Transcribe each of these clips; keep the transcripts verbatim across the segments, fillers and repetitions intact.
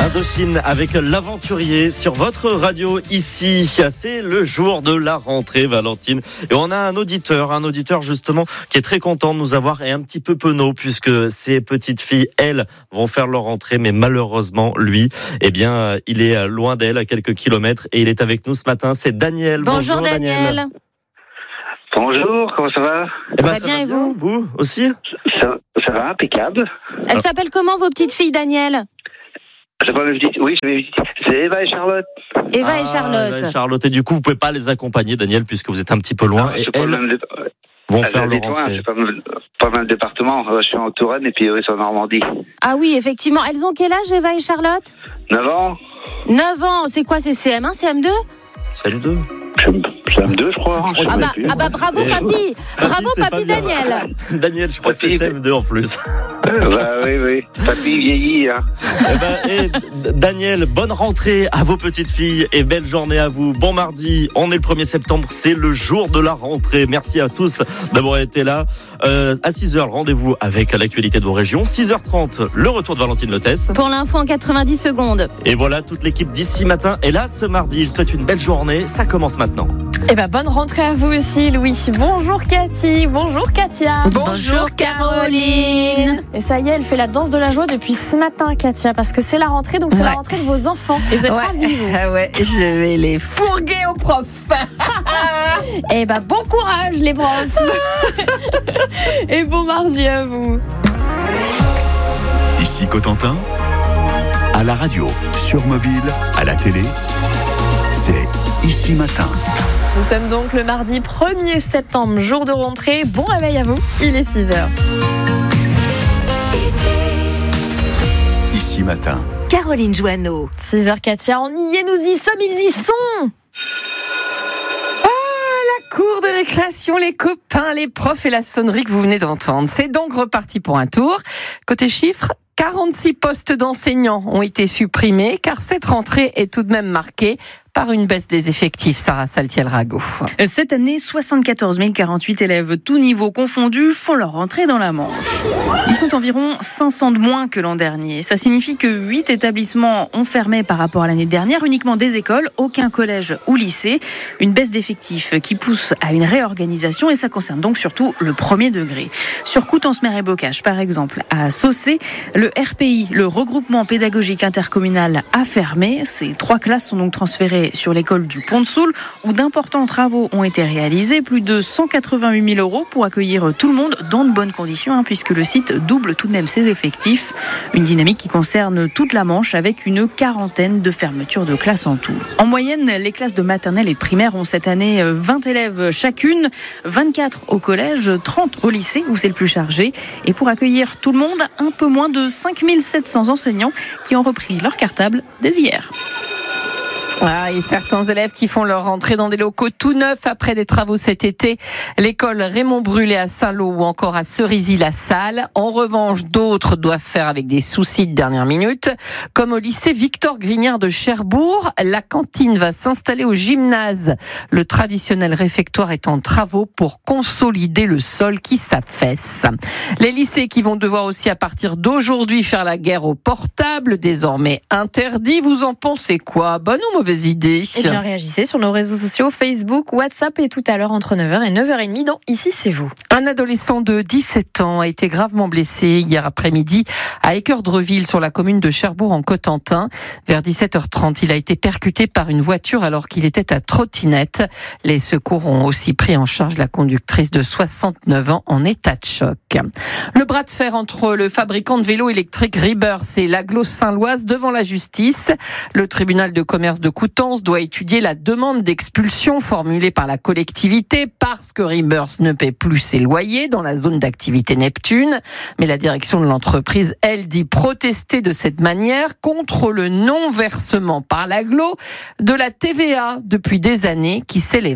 Indochine avec l'aventurier sur votre radio ici. C'est le jour de la rentrée, Valentine. Et on a un auditeur, un auditeur justement qui est très content de nous avoir et un petit peu penaud puisque ces petites filles, elles, vont faire leur rentrée. Mais malheureusement, lui, eh bien, il est loin d'elle à quelques kilomètres et il est avec nous ce matin. C'est Daniel. Bonjour, Bonjour Daniel. Daniel. Bonjour, comment ça va? Eh ben, ça, ça bien va et bien, vous Vous aussi? ça, ça va, impeccable. Elles ah. s'appellent comment vos petites filles, Daniel? C'est pas mes petites, oui, c'est mes petites. C'est Eva et Charlotte. Eva ah, et Charlotte. Eva et Charlotte. Et du coup, vous pouvez pas les accompagner, Daniel, puisque vous êtes un petit peu loin. Ah, et elles de... vont ah, faire leur loin, rentrée. C'est pas mal, pas mal de départements. Je suis en Touraine et puis eux sont en Normandie. Ah oui, effectivement. Elles ont quel âge, Eva et Charlotte? neuf ans. neuf ans. C'est quoi, c'est C M un, C M deux? C M deux. C'est M deux, je crois. Je crois ah, bah, ah bah bravo, et... papy. Bravo, papy Daniel. Daniel, je crois papy, que c'est C M deux en plus. Bah oui, oui. Papy vieillit. Hein. Eh ben, et Daniel, bonne rentrée à vos petites filles et belle journée à vous. Bon mardi, on est le premier septembre, c'est le jour de la rentrée. Merci à tous d'avoir été là. Euh, à six heures, rendez-vous avec l'actualité de vos régions. six heures trente, le retour de Valentine Lotès. Pour l'info en quatre-vingt-dix secondes. Et voilà, toute l'équipe d'ici matin est là ce mardi. Je vous souhaite une belle journée. Ça commence maintenant. Eh ben, bonne rentrée à vous aussi, Louis. Bonjour Cathy, bonjour Katia. Bonjour Caroline. Et ça y est, elle fait la danse de la joie depuis ce matin, Katia, parce que c'est la rentrée, donc c'est ouais. la rentrée de vos enfants. Et vous êtes ouais. ravis, vous. Ah ouais, je vais les fourguer aux profs. Eh ben, bon courage, les profs. Et bon mardi à vous. Ici Cotentin, à la radio, sur mobile, à la télé, c'est Ici Matin. Nous sommes donc le mardi premier septembre, jour de rentrée. Bon réveil à vous, il est six heures. Ici Matin. Caroline Joanneau. six heures, Katia, on y est, nous y sommes, ils y sont. Cours de récréation, les copains, les profs et la sonnerie que vous venez d'entendre. C'est donc reparti pour un tour. Côté chiffres, quarante-six postes d'enseignants ont été supprimés car cette rentrée est tout de même marquée par une baisse des effectifs. Sarah Saltiel-Rago. Cette année, soixante-quatorze mille quarante-huit élèves, tous niveaux confondus, font leur rentrée dans la Manche. Ils sont environ cinq cents de moins que l'an dernier. Ça signifie que huit établissements ont fermé par rapport à l'année dernière, uniquement des écoles, aucun collège ou lycée. Une baisse d'effectifs qui pousse à une réorganisation et ça concerne donc surtout le premier degré. Sur Coutances-Mer et Bocage, par exemple, à Saucé, le R P I, le regroupement pédagogique intercommunal, a fermé. Ces trois classes sont donc transférées sur l'école du Pont-de-Soule où d'importants travaux ont été réalisés, plus de cent quatre-vingt-huit mille euros pour accueillir tout le monde dans de bonnes conditions hein, puisque le site double tout de même ses effectifs. Une dynamique qui concerne toute la Manche avec une quarantaine de fermetures de classes en tout. En moyenne, les classes de maternelle et de primaire ont cette année vingt élèves chacune, vingt-quatre au collège, trente au lycée où c'est le plus chargé. Et pour accueillir tout le monde, un peu moins de cinq mille sept cents enseignants qui ont repris leur cartable dès hier. Ah, et certains élèves qui font leur rentrée dans des locaux tout neufs après des travaux cet été. L'école Raymond Brulé à Saint-Lô ou encore à Cerisy-la-Salle. En revanche, d'autres doivent faire avec des soucis de dernière minute. Comme au lycée Victor Grignard de Cherbourg, la cantine va s'installer au gymnase. Le traditionnel réfectoire est en travaux pour consolider le sol qui s'affaisse. Les lycées qui vont devoir aussi à partir d'aujourd'hui faire la guerre au portable, désormais interdit. Vous en pensez quoi? Bonne ou mauvaise idée? Eh bien, réagissez sur nos réseaux sociaux, Facebook, WhatsApp et tout à l'heure entre neuf heures et neuf heures trente dans Ici c'est vous. Un adolescent de dix-sept ans a été gravement blessé hier après-midi à Équeurdreville sur la commune de Cherbourg en Cotentin. Vers dix-sept heures trente, il a été percuté par une voiture alors qu'il était à trottinette. Les secours ont aussi pris en charge la conductrice de soixante-neuf ans en état de choc. Le bras de fer entre le fabricant de vélos électriques Rebirth et l'Agglo Saint-Loise devant la justice. Le tribunal de commerce de Coutances doit étudier la demande d'expulsion formulée par la collectivité parce que Rebirth ne paie plus ses loyers dans la zone d'activité Neptune. Mais la direction de l'entreprise, elle, dit protester de cette manière contre le non-versement par l'Agglo de la T V A depuis des années qui s'élèverait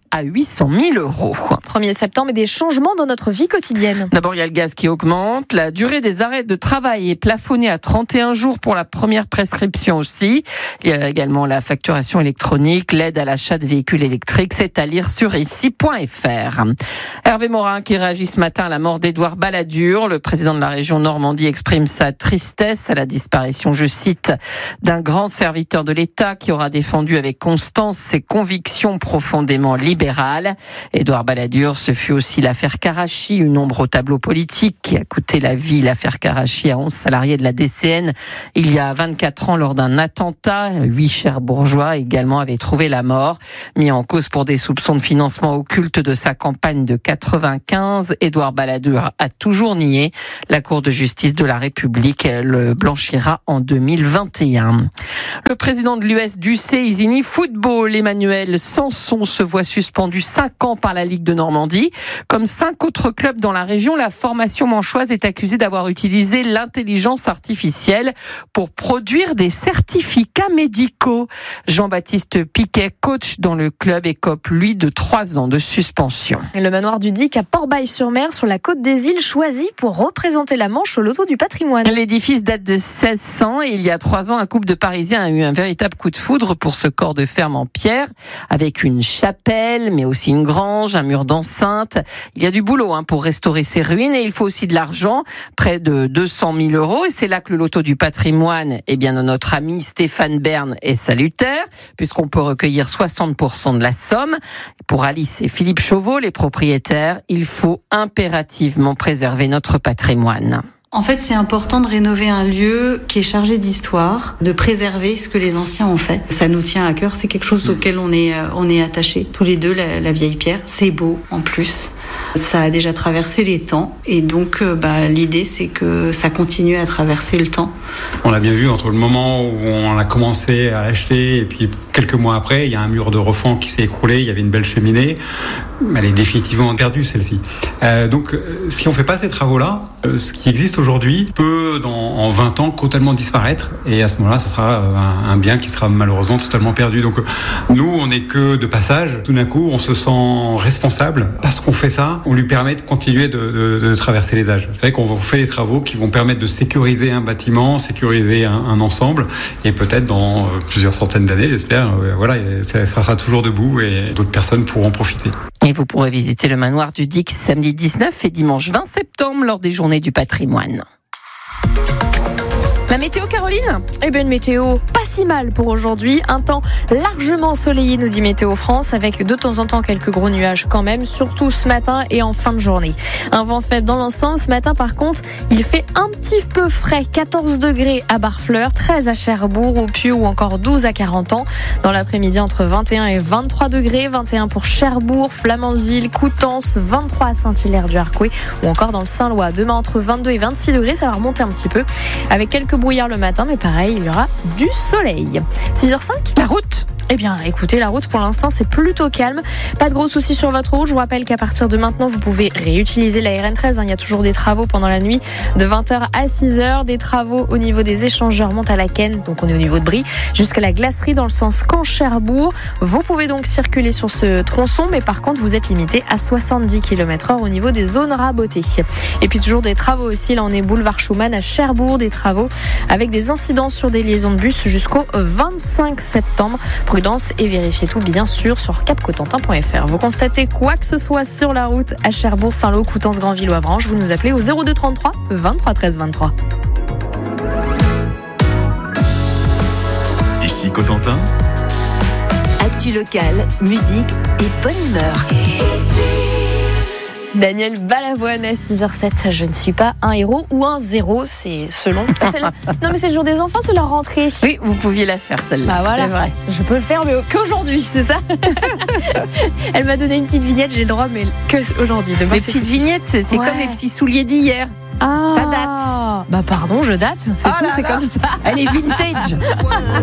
à huit cent mille euros. premier septembre et des changements dans notre vie quotidienne. D'abord, il y a le gaz qui augmente. La durée des arrêts de travail est plafonnée à trente et un jours pour la première prescription aussi. Il y a également la facturation électronique, l'aide à l'achat de véhicules électriques. C'est à lire sur ici point f r. Hervé Morin qui réagit ce matin à la mort d'Édouard Balladur. Le président de la région Normandie exprime sa tristesse à la disparition, je cite, d'un grand serviteur de l'État qui aura défendu avec constance ses convictions profondément libérales. Édouard Balladur, ce fut aussi l'affaire Karachi, une ombre au tableau politique qui a coûté la vie. L'affaire Karachi à onze salariés de la D C N il y a vingt-quatre ans lors d'un attentat. Huit Cherbourgeois également avaient trouvé la mort. Mis en cause pour des soupçons de financement occulte de sa campagne de quatre-vingt-quinze, Édouard Balladur a toujours nié. La Cour de justice de la République le blanchira en deux mille vingt et un. Le président de l'U S du C Isigny Football, Emmanuel Sanson, se voit suspendu cinq ans par la Ligue de Normandie. Comme cinq autres clubs dans la région, la formation manchoise est accusée d'avoir utilisé l'intelligence artificielle pour produire des certificats médicaux. Jean-Baptiste Piquet, coach dans le club, écope lui de trois ans de suspension. Et le manoir du Dic à Port-Bail-sur-Mer, sur la côte des îles, choisi pour représenter la Manche au loto du patrimoine. L'édifice date de seize cents et il y a trois ans, un couple de Parisiens a eu un véritable coup de foudre pour ce corps de ferme en pierre, avec une chapelle, mais aussi une grange, un mur d'enceinte. Il y a du boulot hein, pour restaurer ces ruines et il faut aussi de l'argent, près de deux cent mille euros. Et c'est là que le loto du patrimoine, eh bien, de notre ami Stéphane Bern est salutaire, puisqu'on peut recueillir soixante pour cent de la somme. Pour Alice et Philippe Chauveau, les propriétaires, il faut impérativement préserver notre patrimoine. En fait, c'est important de rénover un lieu qui est chargé d'histoire, de préserver ce que les anciens ont fait. Ça nous tient à cœur, c'est quelque chose auquel on est, on est attachés. Tous les deux, la, la vieille pierre, c'est beau en plus. Ça a déjà traversé les temps et donc bah, l'idée c'est que ça continue à traverser le temps. On l'a bien vu entre le moment où on a commencé à acheter et puis quelques mois après, il y a un mur de refend qui s'est écroulé, il y avait une belle cheminée, elle est définitivement perdue celle-ci. Euh, donc si on ne fait pas ces travaux-là, euh, ce qui existe aujourd'hui peut dans, en vingt ans totalement disparaître et à ce moment-là, ça sera un, un bien qui sera malheureusement totalement perdu. Donc nous, on n'est que de passage, tout d'un coup, on se sent responsable parce qu'on fait ça. On lui permet de continuer de, de, de traverser les âges. C'est vrai qu'on fait des travaux qui vont permettre de sécuriser un bâtiment, sécuriser un, un ensemble, et peut-être dans plusieurs centaines d'années, j'espère, euh, voilà, ça sera toujours debout et d'autres personnes pourront en profiter. Et vous pourrez visiter le manoir du Dic samedi dix-neuf et dimanche vingt septembre lors des Journées du patrimoine. La météo, Caroline ? Eh bien, une météo pas si mal pour aujourd'hui. Un temps largement ensoleillé, nous dit Météo France, avec de temps en temps quelques gros nuages quand même, surtout ce matin et en fin de journée. Un vent faible dans l'ensemble. Ce matin, par contre, il fait un petit peu frais. quatorze degrés à Barfleur, treize à Cherbourg, au Pieux ou encore douze à Carentan. Dans l'après-midi, entre vingt et un et vingt-trois degrés. vingt et un pour Cherbourg, Flamanville, Coutances, vingt-trois à Saint-Hilaire-du-Harcouët ou encore dans le Saint-Lois. Demain, entre vingt-deux et vingt-six degrés, ça va remonter un petit peu avec quelques brouillard le matin, mais pareil, il y aura du soleil. six heures cinq, la route. Eh bien, écoutez, la route pour l'instant c'est plutôt calme. Pas de gros soucis sur votre route. Je vous rappelle qu'à partir de maintenant, vous pouvez réutiliser la R N treize. Il y a toujours des travaux pendant la nuit de vingt heures à six heures. Des travaux au niveau des échangeurs montent à la Ken, donc on est au niveau de Brie, jusqu'à la glacerie dans le sens Caen-Cherbourg. Vous pouvez donc circuler sur ce tronçon, mais par contre, vous êtes limité à soixante-dix kilomètres heure au niveau des zones rabotées. Et puis toujours des travaux aussi. Là, on est boulevard Schumann à Cherbourg. Des travaux avec des incidences sur des liaisons de bus jusqu'au vingt-cinq septembre. Prudence et vérifiez tout bien sûr sur cap cotentin point f r. Vous constatez quoi que ce soit sur la route à Cherbourg, Saint-Lô, Coutances, Granville ou Avranches, vous nous appelez au zéro deux trente-trois vingt-trois treize vingt-trois. Ici Cotentin. Actu locale, musique et bonne humeur. Daniel Balavoine à six heures sept. Je ne suis pas un héros ou un zéro, c'est selon. C'est le... Non mais c'est le jour des enfants, c'est leur rentrée. Oui, vous pouviez la faire celle-là. Bah voilà, c'est vrai. Je peux le faire, mais qu'aujourd'hui, c'est ça. Elle m'a donné une petite vignette, j'ai le droit, mais que aujourd'hui. Demain, les petites vignettes, c'est ouais. Comme les petits souliers d'hier. Ah, ça date. Bah pardon, je date. C'est oh tout, là c'est là. comme ça. Elle est vintage.